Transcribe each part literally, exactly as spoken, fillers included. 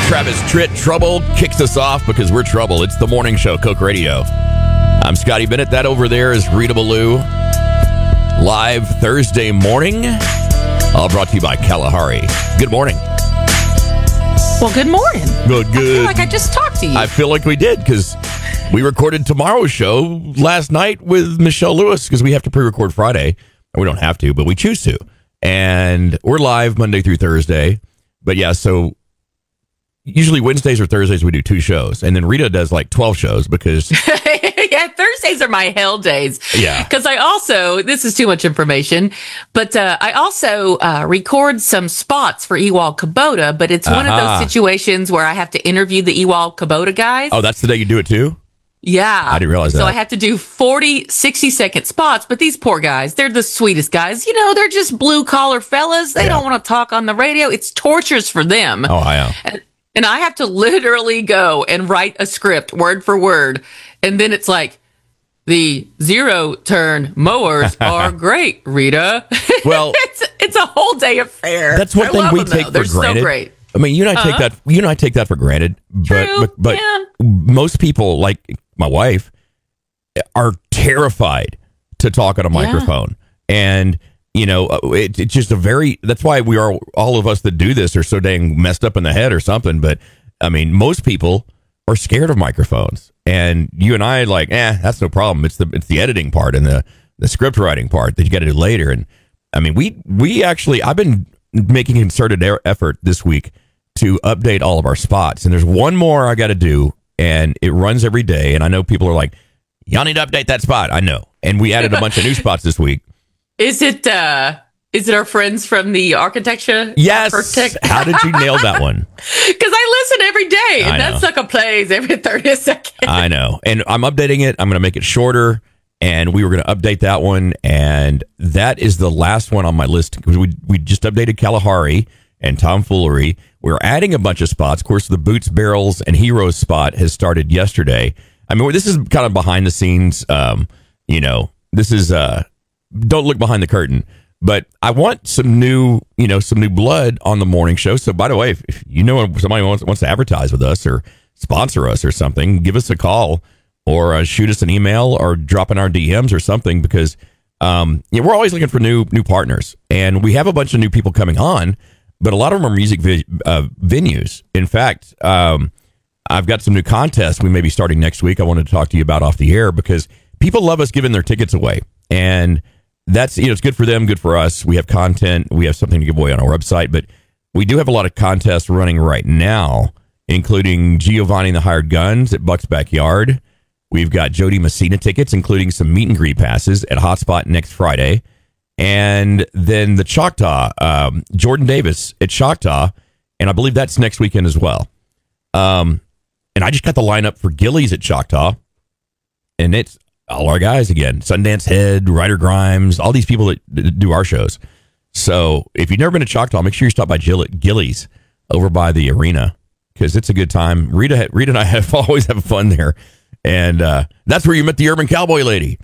Travis Tritt, Trouble, kicks us off because we're trouble. It's the morning show, Coke Radio. I'm Scotty Bennett. That over there is Rita Ballou. Live Thursday morning. All brought to you by Kalahari. Good morning. Well, good morning. Good, good. I feel like I just talked to you. I feel like we did because we recorded tomorrow's show last night with Michelle Lewis because we have to pre-record Friday. We don't have to, but we choose to. And we're live Monday through Thursday. But yeah, so usually Wednesdays or Thursdays we do two shows. And then Rita does like twelve shows because... yeah, Thursdays are my hell days. Yeah. Because I also, this is too much information, but uh, I also uh, record some spots for Ewald Kubota, but it's one uh-huh. of those situations where I have to interview the Ewald Kubota guys. Oh, that's the day you do it too? Yeah. I didn't realize that. So I have to do forty, sixty second spots, but these poor guys, they're the sweetest guys. You know, they're just blue collar fellas. They yeah. don't want to talk on the radio. It's tortures for them. Oh, I know. And, and I have to literally go and write a script word for word. And then it's like, the zero turn mowers are great, Rita. Well, it's it's a whole day affair. That's one I thing we them, take though. for They're granted. So great. I mean, you and I uh-huh. take that. You and I take that for granted. True, but but, but yeah. most people, like my wife, are terrified to talk on a microphone, yeah. and you know, it, it's just a very. That's why we are all of us that do this are so dang messed up in the head or something. But I mean, most people are scared of microphones. And you and I like, eh, that's no problem. It's the it's the editing part and the, the script writing part that you got to do later. And I mean, we we actually, I've been making concerted effort this week to update all of our spots. And there's one more I got to do, and it runs every day. And I know people are like, y'all need to update that spot. I know. And we added a bunch of new spots this week. Is it uh, is it our friends from the architecture? Yes. Architect- How did you nail that one? Because I listen every day, and I that know. sucker plays every thirty seconds. I know. And I'm updating it. I'm going to make it shorter. And we were going to update that one. And that is the last one on my list. We, we just updated Kalahari and Tomfoolery. We're adding a bunch of spots. Of course, the Boots, Barrels, and Heroes spot has started yesterday. I mean, this is kind of behind the scenes. Um, you know, this is, uh, don't look behind the curtain. But I want some new, you know, some new blood on the morning show. So, by the way, if, if you know somebody wants, wants to advertise with us or sponsor us or something, give us a call or uh, shoot us an email or drop in our D Ms or something, because um, you know, we're always looking for new new partners. And we have a bunch of new people coming on, but a lot of them are music vi- uh, venues. In fact, um, I've got some new contests we may be starting next week I wanted to talk to you about off the air, because people love us giving their tickets away. And that's, you know, it's good for them, good for us. We have content. We have something to give away on our website, but we do have a lot of contests running right now, including Giovanni and the Hired Guns at Buck's Backyard. We've got Jody Messina tickets, including some meet and greet passes at Hotspot next Friday. And then the Choctaw, um, Jordan Davis at Choctaw. And I believe that's next weekend as well. Um, and I just got the lineup for Gillies at Choctaw. And it's all our guys again. Sundance Head, Ryder Grimes, all these people that do our shows. So if you've never been to Choctaw, make sure you stop by Gill- Gillies over by the arena, because it's a good time. Rita, Rita and I have always have fun there. And uh, that's where you met the Urban Cowboy lady.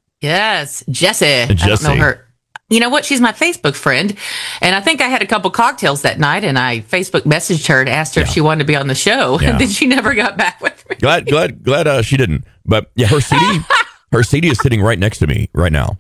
Yes, Jessie. Jessie. I don't know her. You know what? She's my Facebook friend. And I think I had a couple cocktails that night, and I Facebook messaged her and asked her yeah. if she wanted to be on the show. Yeah. And then she never got back with me. Glad, glad, glad uh, she didn't. But yeah, her C D, her C D is sitting right next to me right now.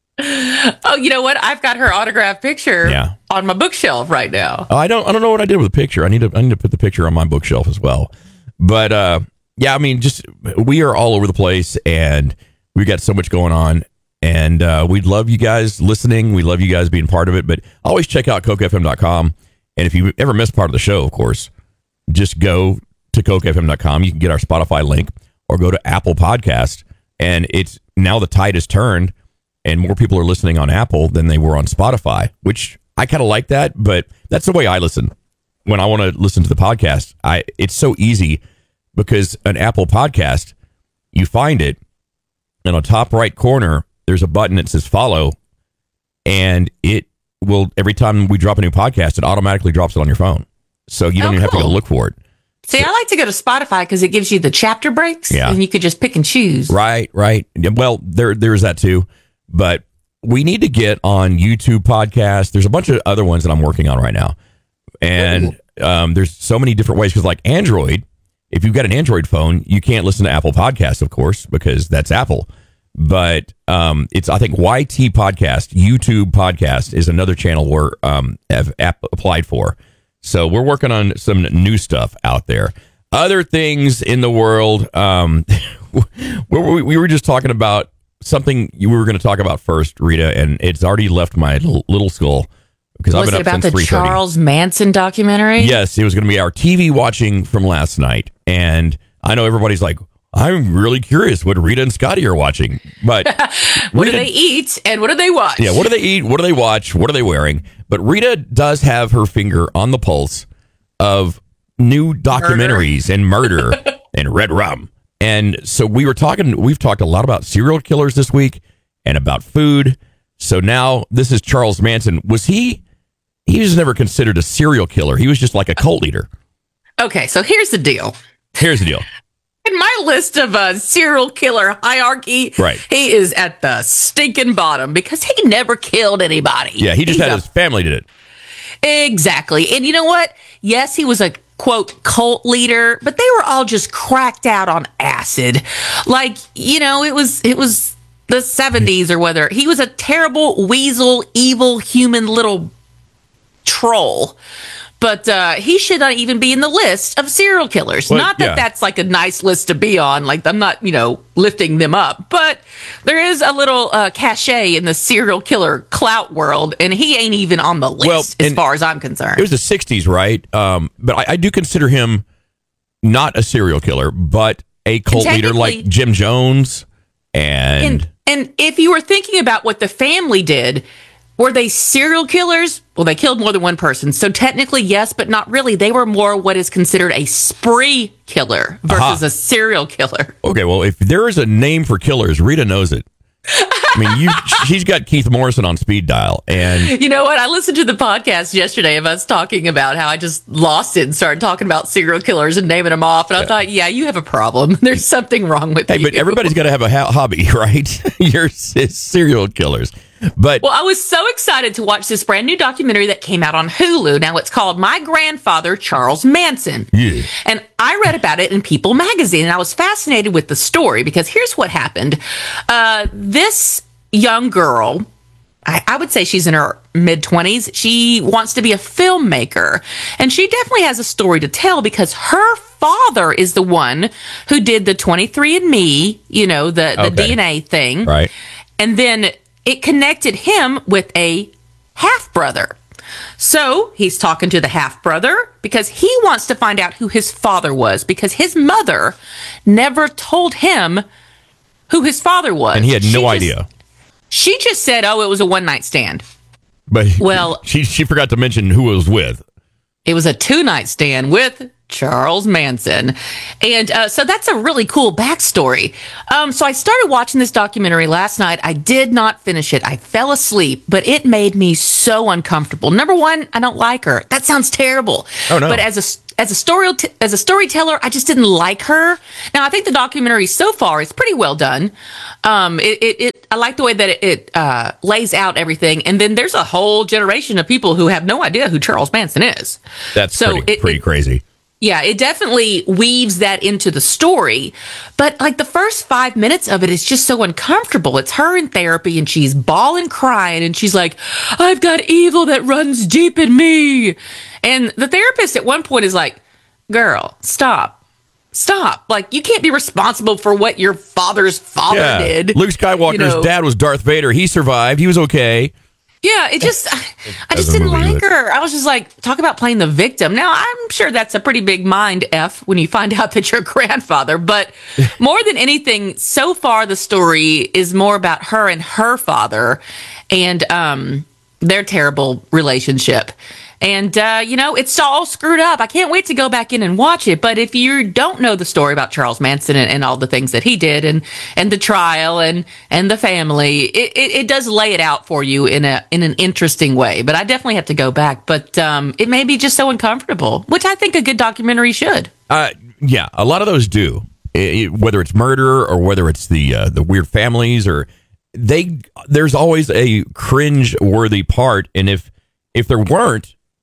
Oh, you know what? I've got her autographed picture yeah. on my bookshelf right now. Oh, I don't, I don't know what I did with the picture. I need to, I need to put the picture on my bookshelf as well. But uh, yeah, I mean, just we are all over the place, and we've got so much going on. And uh, we'd love you guys listening. We love you guys being part of it. But always check out coke f m dot com. And if you ever miss part of the show, of course, just go to coke f m dot com. You can get our Spotify link, or go to Apple Podcast. And it's now the tide has turned, and more people are listening on Apple than they were on Spotify, which I kind of like that. But that's the way I listen when I want to listen to the podcast. I it's so easy, because an Apple Podcast, you find it, and on the top right corner, there's a button that says follow, and it will, every time we drop a new podcast, it automatically drops it on your phone. So you don't oh, even cool. have to go look for it. See, so, I like to go to Spotify because it gives you the chapter breaks, yeah. and you could just pick and choose. Right, right. Well, there, there's that too. But we need to get on YouTube podcasts. There's a bunch of other ones that I'm working on right now. And um, there's so many different ways because, like Android, if you've got an Android phone, you can't listen to Apple Podcasts, of course, because that's Apple. But um, it's, I think, Y T Podcast, YouTube Podcast is another channel we're um, have app applied for. So we're working on some new stuff out there. Other things in the world, um, we, we were just talking about something you were going to talk about first, Rita, and it's already left my little, little skull because I've been up since three thirty. Was it about the Charles Manson documentary? Yes, it was going to be our T V watching from last night, and I know everybody's like, I'm really curious what Rita and Scotty are watching. But what Rita, do they eat and what do they watch? Yeah, what do they eat? What do they watch? What are they wearing? But Rita does have her finger on the pulse of new documentaries murder. and murder and red rum. And so we were talking, we've talked a lot about serial killers this week and about food. So now this is Charles Manson. Was he, he was never considered a serial killer. He was just like a cult leader. Okay, so here's the deal. Here's the deal. In my list of a serial killer hierarchy, right. he is at the stinking bottom because he never killed anybody. Yeah, he just He's had a, his family did it. Exactly. And you know what? Yes, he was a, quote, cult leader, but they were all just cracked out on acid. Like, you know, it was it was the seventies or whether. He was a terrible, weasel, evil, human little troll. But uh, he should not even be in the list of serial killers. Well, not that yeah. that's like a nice list to be on. Like, I'm not, you know, lifting them up. But there is a little uh, cachet in the serial killer clout world, and he ain't even on the list well, as far as I'm concerned. It was the sixties, right? Um, but I, I do consider him not a serial killer, but a cult leader like Jim Jones. And, and and if you were thinking about what the family did, were they serial killers? Well, they killed more than one person. So technically, yes, but not really. They were more what is considered a spree killer versus uh-huh. a serial killer. Okay, well, if there is a name for killers, Rita knows it. I mean, you, she's got Keith Morrison on speed dial. And you know what? I listened to the podcast yesterday of us talking about how I just lost it and started talking about serial killers and naming them off. And I yeah. thought, yeah, you have a problem. There's something wrong with hey, you. But everybody's got to have a ha- hobby, right? You're serial killers. But well, I was so excited to watch this brand new documentary that came out on Hulu. Now it's called My Grandfather, Charles Manson. Yeah. And I read about it in People magazine, and I was fascinated with the story because here's what happened. Uh, this young girl, I, I would say she's in her mid-twenties. She wants to be a filmmaker, and she definitely has a story to tell because her father is the one who did the twenty-three and me, you know, the, the okay. D N A thing. Right. And then it connected him with a half-brother. So he's talking to the half-brother because he wants to find out who his father was because his mother never told him who his father was. And he had no she just, idea. She just said, oh, it was a one-night stand. But well, she, she forgot to mention who it was with. It was a two-night stand with Charles Manson. And uh, so that's a really cool backstory. Um, so I started watching this documentary last night. I did not finish it. I fell asleep, but it made me so uncomfortable. Number one, I don't like her. That sounds terrible. Oh, no. But as a As a story as a storyteller, I just didn't like her. Now, I think the documentary so far is pretty well done. Um, it, it, it I like the way that it, it uh, lays out everything, and then there's a whole generation of people who have no idea who Charles Manson is. That's so pretty, it, pretty it, crazy. Yeah, it definitely weaves that into the story. But like the first five minutes of it is just so uncomfortable. It's her in therapy and she's bawling, crying, and she's like, I've got evil that runs deep in me. And the therapist at one point is like, girl, stop. Stop. Like, you can't be responsible for what your father's father yeah. did. Luke Skywalker's you know? dad was Darth Vader. He survived. He was okay. Yeah, it just, I, I just didn't like her. I was just like, talk about playing the victim. Now, I'm sure that's a pretty big mind F when you find out that your grandfather, but more than anything, so far the story is more about her and her father and um, their terrible relationship. And, uh, you know, it's all screwed up. I can't wait to go back in and watch it. But if you don't know the story about Charles Manson and, and all the things that he did and, and the trial and, and the family, it, it, it does lay it out for you in a in an interesting way. But I definitely have to go back. But um, it may be just so uncomfortable, which I think a good documentary should. Uh, yeah, a lot of those do. It, whether it's murder or whether it's the uh, the weird families or they, there's always a cringe-worthy part. And if if there weren't,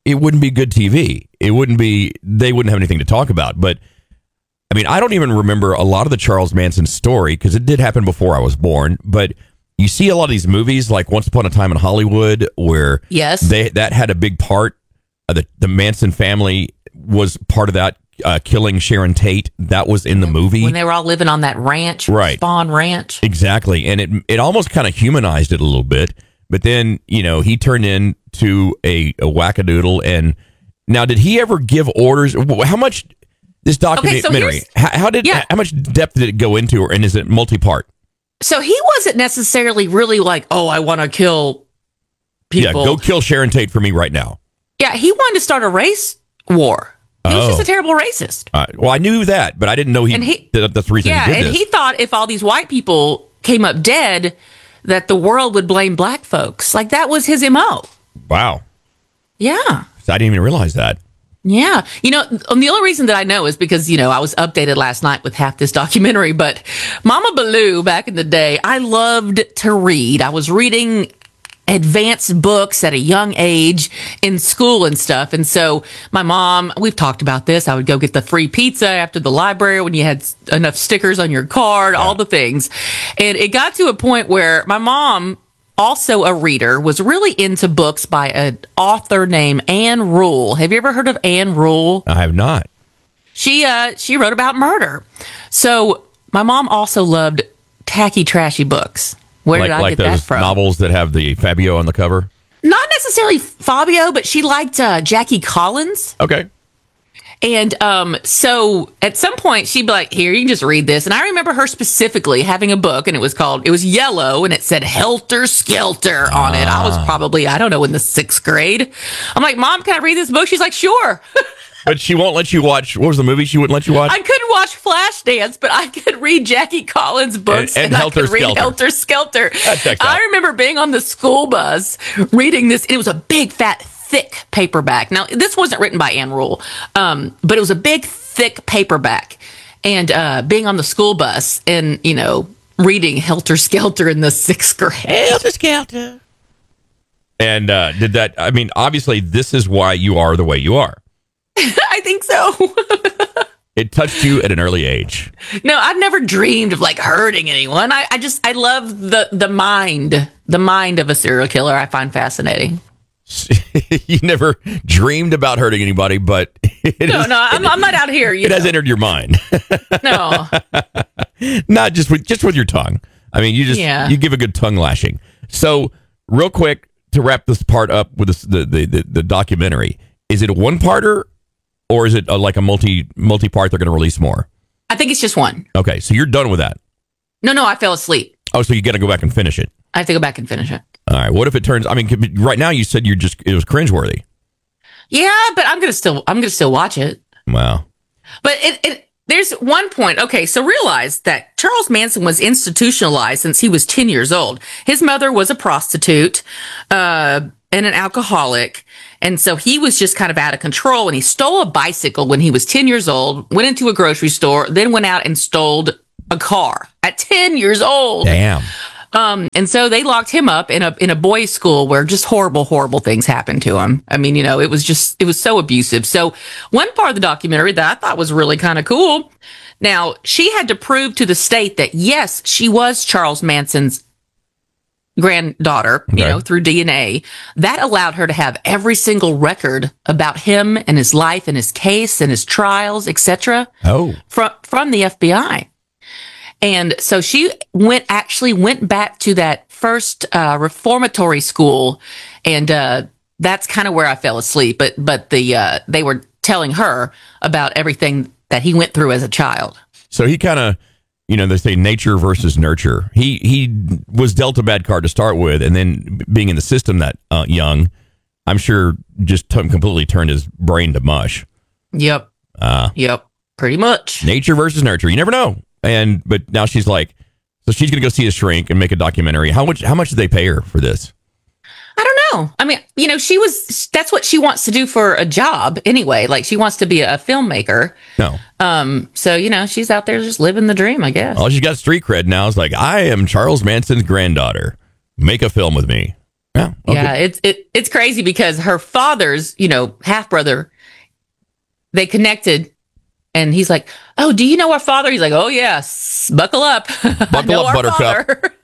it wouldn't be good T V. It wouldn't be, they wouldn't have anything to talk about. But I mean, I don't even remember a lot of the Charles Manson story because it did happen before I was born. But you see a lot of these movies like Once Upon a Time in Hollywood where yes. they that had a big part. Uh, the, the Manson family was part of that, uh, killing Sharon Tate. That was in the movie. When they were all living on that ranch, right. Spawn Ranch. Exactly. And it it almost kind of humanized it a little bit. But then, you know, he turned into a, a wackadoodle. And now, did he ever give orders? How much, this documentary, okay, so how, how did, yeah. how much depth did it go into? And is it multi-part? So he wasn't necessarily really like, oh, I want to kill people. Yeah, go kill Sharon Tate for me right now. Yeah, he wanted to start a race war. He was oh. just a terrible racist. Uh, well, I knew that, but I didn't know he, and he that, that's the reason yeah, he did and this. he thought if all these white people came up dead, that the world would blame black folks. Like, that was his M O. Wow. Yeah. I didn't even realize that. Yeah. You know, the only reason that I know is because, you know, I was updated last night with half this documentary, but Mama Baloo, back in the day, I loved to read. I was reading advanced books at a young age in school and stuff. And so my mom, we've talked about this. I would go get the free pizza after the library when you had enough stickers on your card, yeah. all the things. And it got to a point where my mom, also a reader, was really into books by an author named Anne Rule. Have you ever heard of Anne Rule? I have not. She, uh, she wrote about murder. So my mom also loved tacky, trashy books. Where like, did I like get those that from? Novels that have the Fabio on the cover? Not necessarily Fabio, but she liked uh, Jackie Collins. Okay. And um, so at some point she'd be like, here, you can just read this. And I remember her specifically having a book, and it was called, it was yellow, and it said Helter Skelter on ah. it. I was probably, I don't know, in the sixth grade. I'm like, Mom, can I read this book? She's like, sure. But she won't let you watch, what was the movie she wouldn't let you watch? I couldn't watch Flashdance, but I could read Jackie Collins books and, and, and Helter I could read Skelter. Helter Skelter. I out. remember being on the school bus reading this. It was a big, fat, thick paperback. Now, this wasn't written by Anne Rule, um, but it was a big, thick paperback. And uh, being on the school bus and, you know, reading Helter Skelter in the sixth grade. Helter Skelter. And uh, did that, I mean, obviously, this is why you are the way you are. I think so. It touched you at an early age. No, I've never dreamed of like hurting anyone. I, I just, I love the, the mind, the mind of a serial killer. I find fascinating. You never dreamed about hurting anybody, but it no, is, no, I'm, I'm not out here. You it know. has entered your mind. No, not just with just with your tongue. I mean, you just yeah. you give a good tongue lashing. So, real quick to wrap this part up with this, the, the the the documentary, is it a one parter? Or is it a, like a multi multi part? They're going to release more. I think it's just one. Okay, so you're done with that. No, no, I fell asleep. Oh, so you got to go back and finish it. I have to go back and finish it. All right. What if it turns? I mean, right now you said you just it was cringeworthy. Yeah, but I'm gonna still I'm gonna still watch it. Wow. But it, it there's one point. Okay, so realize that Charles Manson was institutionalized since he was ten years old. His mother was a prostitute uh, and an alcoholic. And so he was just kind of out of control, and he stole a bicycle when he was ten years old, went into a grocery store, then went out and stole a car at ten years old. Damn. Um, and so they locked him up in a in a boys' school where just horrible, horrible things happened to him. I mean, you know, it was just, it was so abusive. So one part of the documentary that I thought was really kind of cool. Now, she had to prove to the state that, yes, she was Charles Manson's granddaughter, you okay. know, through D N A. That allowed her to have every single record about him and his life and his case and his trials, et cetera. Oh, from from the F B I. And so she went actually went back to that first uh, reformatory school, and uh, that's kind of where I fell asleep. But but the uh, they were telling her about everything that he went through as a child. So he kind of. You know, they say nature versus nurture. He he was dealt a bad card to start with, and then being in the system that uh, young, I'm sure just t- completely turned his brain to mush. Yep. Uh, yep. Pretty much. Nature versus nurture. You never know. And but now she's like, so she's going to go see a shrink and make a documentary. How much? How much did they pay her for this? I don't know. I mean, you know, she was, that's what she wants to do for a job anyway. Like, she wants to be a filmmaker. No. Um. So, you know, she's out there just living the dream, I guess. Well, she's got street cred now. It's like, I am Charles Manson's granddaughter. Make a film with me. Yeah, okay. yeah, it's it, it's crazy because her father's, you know, half brother, they connected, and he's like, "Oh, do you know our father?" He's like, "Oh yes, buckle up, buckle up, Buttercup."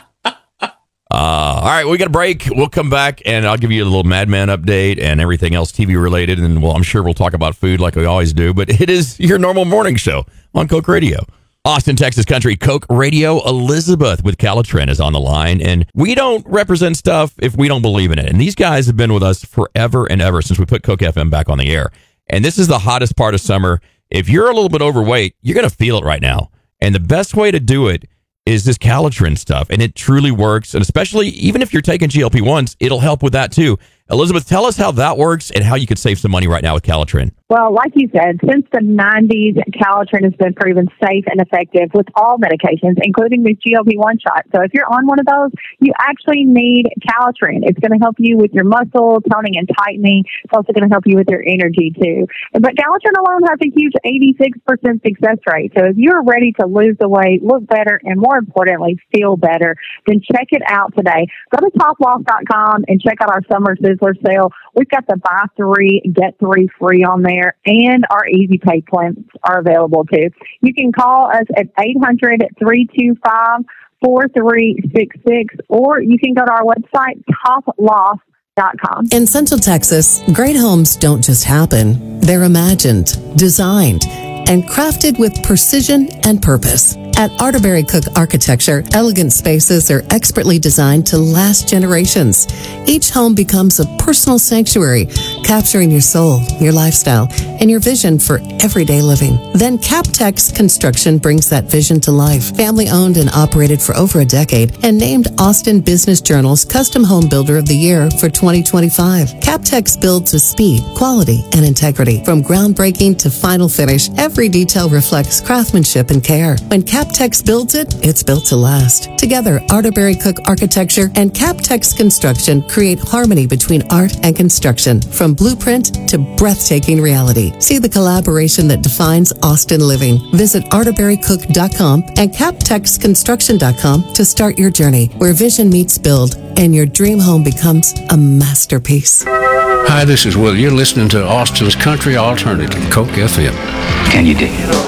uh, all right, we got a break. We'll come back, and I'll give you a little Mad Men update and everything else T V related, and well, I'm sure we'll talk about food like we always do. But it is your normal morning show on Coke Radio. Austin, Texas Country, Coke Radio. Elizabeth with Calitrin is on the line, and we don't represent stuff if we don't believe in it. And these guys have been with us forever and ever since we put Coke F M back on the air. And this is the hottest part of summer. If you're a little bit overweight, you're going to feel it right now. And the best way to do it is this Calitrin stuff, and it truly works. And especially, even if you're taking G L P ones, it'll help with that too. Elizabeth, tell us how that works and how you could save some money right now with Calitrin. Well, like you said, since the nineties, Calitrin has been proven safe and effective with all medications, including these G L P one shots. So if you're on one of those, you actually need Calitrin. It's going to help you with your muscle toning and tightening. It's also going to help you with your energy, too. But Calitrin alone has a huge eighty-six percent success rate. So if you're ready to lose the weight, look better, and more importantly, feel better, then check it out today. Go to top loss dot com and check out our summer sizzler sale. We've got the buy three, get three free on there, and our easy pay plans are available too. You can call us at eight hundred, three two five, four three six six, or you can go to our website, top loss dot com. In Central Texas, great homes don't just happen. They're imagined, designed, and crafted with precision and purpose. At Arterberry Cook Architecture, elegant spaces are expertly designed to last generations. Each home becomes a personal sanctuary, capturing your soul, your lifestyle, and your vision for everyday living. Then Captex Construction brings that vision to life. Family owned and operated for over a decade and named Austin Business Journal's Custom Home Builder of the Year for twenty twenty-five. Captex builds with speed, quality, and integrity. From groundbreaking to final finish, every detail reflects craftsmanship and care. When Captex builds it, it's built to last. Together, Arterberry Cook Architecture and Captex Construction create harmony between art and construction, from blueprint to breathtaking reality. See the collaboration that defines Austin living. Visit arterberry cook dot com and captex construction dot com to start your journey, where vision meets build and your dream home becomes a masterpiece. Hi, this is Will. You're listening to Austin's Country Alternative, Coke F M. Can you dig it?